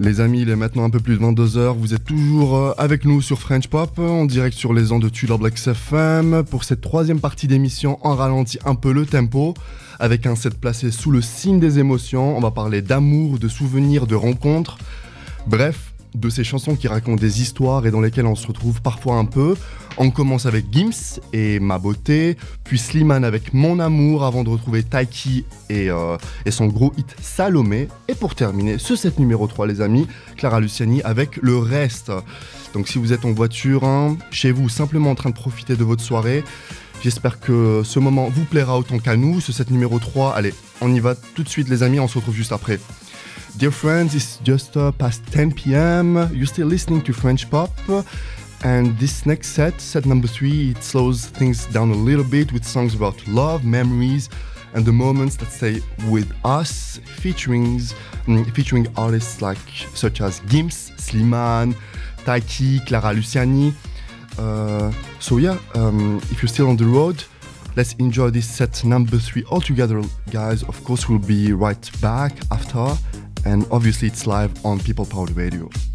Les amis, il est maintenant un peu plus de 22h, vous êtes toujours avec nous sur French Pop, en direct sur les ondes de Tudor Blacks FM, pour cette troisième partie d'émission. On ralentit un peu le tempo, avec un set placé sous le signe des émotions. On va parler d'amour, de souvenirs, de rencontres, bref, de ces chansons qui racontent des histoires et dans lesquelles on se retrouve parfois un peu. On commence avec Gims et Ma Beauté, puis Slimane avec Mon Amour, avant de retrouver Taiki et son gros hit Salomé. Et pour terminer ce set numéro 3, les amis, Clara Luciani avec Le Reste. Donc si vous êtes en voiture, chez vous, simplement en train de profiter de votre soirée, j'espère que ce moment vous plaira autant qu'à nous. Ce set numéro 3, allez, on y va tout de suite les amis, on se retrouve juste après. Dear friends, it's just past 10 p.m. You're still listening to French Pop. And this next set number 3, it slows things down a little bit with songs about love, memories, and the moments that stay with us, featuring artists such as Gims, Slimane, Taiki, Clara Luciani. So yeah, if you're still on the road, let's enjoy this set number 3 all together, guys. Of course, we'll be right back after, and obviously it's live on People Powered Radio.